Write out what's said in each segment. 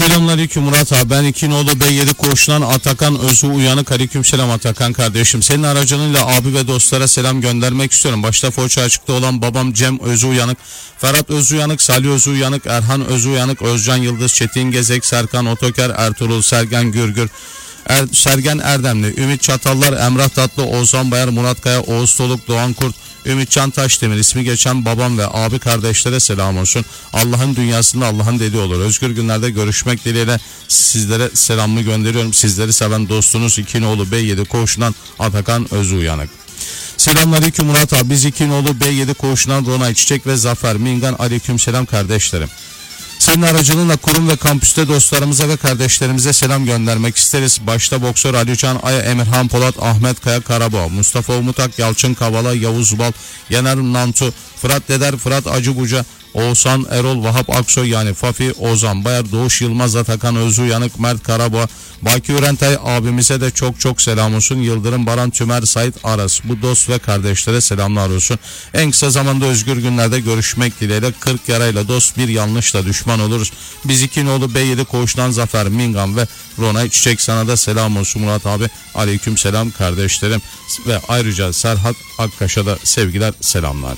Selamünaleyküm Murat abi, ben İkinoğlu B7 koğuşundan Atakan Özü Uyanık. Aleykümselam Atakan kardeşim. Senin aracılığıyla abi ve dostlara selam göndermek istiyorum. Başta Foça açıkta olan babam Cem Özü Uyanık, Ferhat Özü Uyanık, Salih Özü Uyanık, Erhan Özü Uyanık, Özcan Yıldız, Çetin Gezek, Serkan Otoker, Ertuğrul, Sergen Gürgür, Sergen Erdemli, Ümit Çatallar, Emrah Tatlı, Oğuzhan Bayar, Murat Kaya, Oğuz Toluk, Doğan Kurt, Ümitcan Taşdemir, ismi geçen babam ve abi kardeşlere selam olsun. Allah'ın dünyasında Allah'ın dediği olur. Özgür günlerde görüşmek dileğiyle sizlere selamımı gönderiyorum. Sizleri seven dostunuz İkinoğlu B7 koğuşundan Atakan Özü Uyanık. Selamünaleyküm Murat abi. Biz İkinoğlu B7 koğuşundan Ronay Çiçek ve Zafer Mingan. Aleykümselam kardeşlerim. Senin aracılığıyla kurum ve kampüste dostlarımıza ve kardeşlerimize selam göndermek isteriz. Başta boksör Ali Can Aya, Emirhan Polat, Ahmet Kaya Karabağ, Mustafa Umutak, Yalçın Kavala, Yavuz Bal, Yener Nantu, Fırat Deder, Fırat Acıbuca, Oğuzhan Erol, Vahap Aksoy yani Fafi, Ozan Bayar, Doğuş Yılmaz, Atakan Özü Uyanık, Mert Karabağ, Baki Örentay abimize de çok selam olsun. Yıldırım Baran, Tümer, Sait Aras, bu dost ve kardeşlere selamlar olsun. En kısa zamanda özgür günlerde görüşmek dileğiyle. 40 yarayla dost, bir yanlışla düşman oluruz. Biz İkinoğlu B7 koğuştan Zafer Mingan ve Ronay Çiçek, sana da selam olsun Murat abi. Aleyküm selam kardeşlerim ve ayrıca Serhat Akkaş'a da sevgiler, selamlar.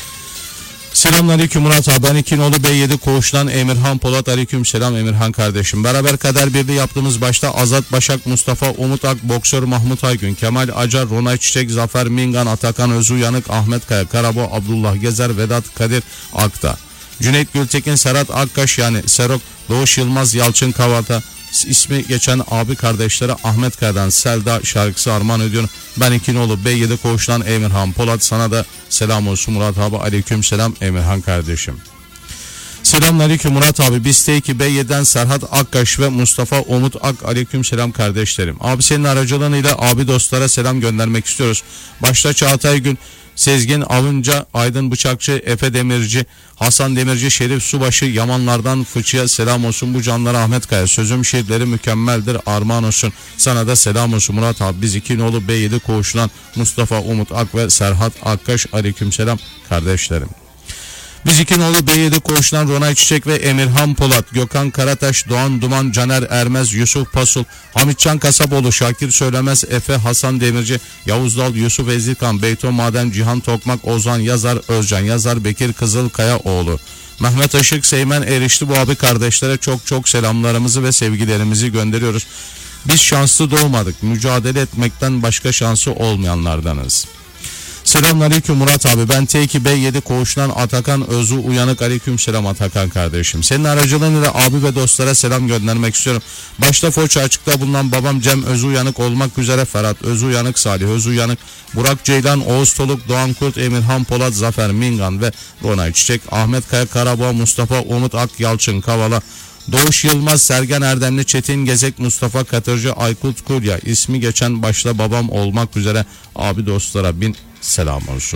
Selamünaleyküm Murat abi, ben İkinoğlu B7 koğuştan Emirhan Polat. Aleykümselam Emirhan kardeşim. Beraber kader birliği yaptığımız başta Azat Başak, Mustafa Umut Ak, boksör Mahmut Aygün, Kemal Acar, Ronay Çiçek, Zafer Mingan, Atakan Özü Uyanık, Ahmet Kaya Karabağ, Abdullah Gezer, Vedat Kadir Akta, Cüneyt Gültekin, Serhat Akkaş yani Serok, Doğuş Yılmaz, Yalçın Kavata, ismi geçen abi kardeşlere Ahmet Kaya'dan Selda şarkısı armağan ediyorum. Ben İkinoğlu B7 koğuştan Emirhan Polat, sana da selam olsun Murat abi. Aleyküm selam Emirhan kardeşim. Selamünaleyküm Murat abi. Biz T2 B7'den Serhat Akkaş ve Mustafa Umut Ak. Aleyküm selam kardeşlerim. Abi senin aracılığıyla abi dostlara selam göndermek istiyoruz. Başta Çağatay Gün, Sezgin Avınca, Aydın Bıçakçı, Efe Demirci, Hasan Demirci, Şerif Subaşı, Yamanlardan Fıçı'ya selam olsun. Bu canlara Ahmet Kaya, sözüm şiirleri mükemmeldir, armağan olsun. Sana da selam olsun Murat abi. Biz İkinoğlu B7 koğuşundan Mustafa Umut Ak ve Serhat Akkaş. Aleykümselam kardeşlerim. Biz İkinoğlu B7 koğuşundan Ronay Çiçek ve Emirhan Polat, Gökhan Karataş, Doğan Duman, Caner Ermez, Yusuf Pasul, Hamitcan Kasapoğlu, Şakir Söylemez, Efe Hasan Demirci, Yavuz Dal, Yusuf Ezilkan, Beyto Maden, Cihan Tokmak, Ozan Yazar, Özcan Yazar, Bekir Kızılkayaoğlu, Mehmet Işık, Seymen Erişli, bu abi kardeşlere çok selamlarımızı ve sevgilerimizi gönderiyoruz. Biz şanslı doğmadık, mücadele etmekten başka şansı olmayanlardanız. Selamünaleyküm Murat abi, ben T2 B7 koğuşundan Atakan Özü Uyanık. Aleykümselam Atakan kardeşim. Senin aracılığıyla abi ve dostlara selam göndermek istiyorum. Başta Foça açıkta bulunan babam Cem Özü Uyanık olmak üzere Ferhat Özü Uyanık, Salih Özü Uyanık, Burak Ceylan, Oğuz Toluk, Doğan Kurt, Emirhan Polat, Zafer Mingan ve Ronay Çiçek, Ahmet Kaya Karabağ, Mustafa Umut Ak, Yalçın Kavala, Doğuş Yılmaz, Sergen Erdemli, Çetin Gezek, Mustafa Katırcı, Aykut Kurya, ismi geçen başta babam olmak üzere abi dostlara bin selam olsun.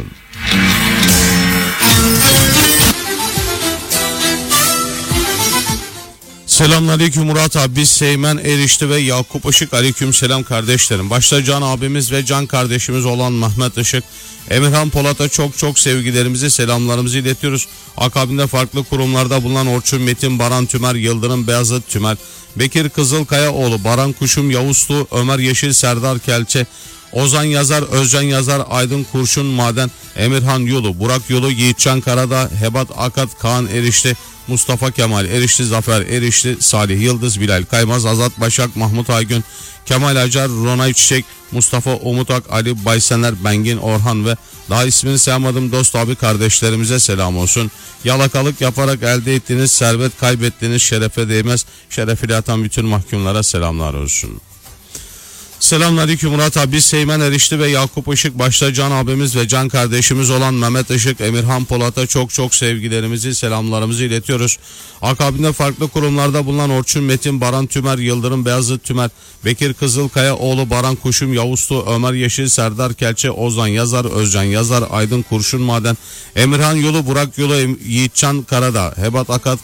Selamünaleyküm Murat abi, biz Seymen Erişti ve Yakup Işık. Aleykümselam kardeşlerim. Başta Can abimiz ve Can kardeşimiz olan Mehmet Işık, Emirhan Polat'a çok sevgilerimizi, selamlarımızı iletiyoruz. Akabinde farklı kurumlarda bulunan Orçun Metin, Baran Tümer, Yıldırım Beyazıt Tümer, Bekir Kızılkayaoğlu, Baran Kuşum, Yavuzlu, Ömer Yeşil, Serdar Kelçe, Ozan Yazar, Özcan Yazar, Aydın Kurşun Maden, Emirhan Yolu, Burak Yolu, Yiğitcan Karadağ, Hebat Akat, Kaan Erişti, Mustafa Kemal Erişti, Zafer Erişti, Salih Yıldız, Bilal Kaymaz, Azat Başak, Mahmut Aygün, Kemal Acar, Ronay Çiçek, Mustafa Umutak, Ali Baysener, Bengin Orhan ve daha ismini sayamadım dost abi kardeşlerimize selam olsun. Yalakalık yaparak elde ettiğiniz servet, kaybettiğiniz şerefe değmez. Şerefiyle atan bütün mahkumlara selamlar olsun. Selamünaleyküm Murat abi, biz Seymen Erişti ve Yakup Işık, başta Can abimiz ve Can kardeşimiz olan Mehmet Işık, Emirhan Polat'a çok sevgilerimizi, selamlarımızı iletiyoruz. Akabinde farklı kurumlarda bulunan Orçun Metin, Baran Tümer, Yıldırım Beyazıt Tümer, Bekir Kızılkayaoğlu, Baran Kuşum, Yavuzlu, Ömer Yeşil, Serdar Kelçe, Ozan Yazar, Özcan Yazar, Aydın Kurşun Maden, Emirhan Yolu, Burak Yolu, Yiğitcan Karadağ, Hebat Akat,